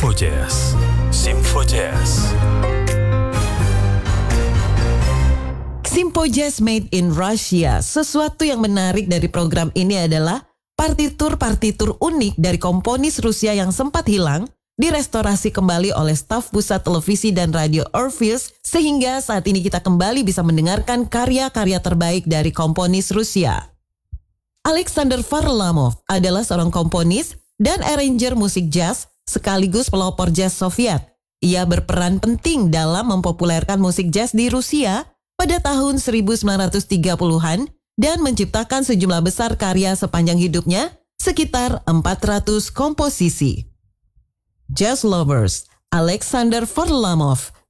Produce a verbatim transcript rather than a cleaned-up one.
Simfo Jazz, Simfo Jazz. Simfo Jazz Made in Russia. Sesuatu yang menarik dari program ini adalah partitur-partitur unik dari komponis Rusia yang sempat hilang direstorasi kembali oleh staf pusat televisi dan radio Orpheus, sehingga saat ini kita kembali bisa mendengarkan karya-karya terbaik dari komponis Rusia. Alexander Varlamov adalah seorang komponis dan arranger musik jazz sekaligus pelopor jazz Soviet. Ia berperan penting dalam mempopulerkan musik jazz di Rusia pada tahun seribu sembilan ratus tiga puluhan dan menciptakan sejumlah besar karya sepanjang hidupnya, sekitar empat ratus komposisi. Jazz Lovers, Alexander Varlamov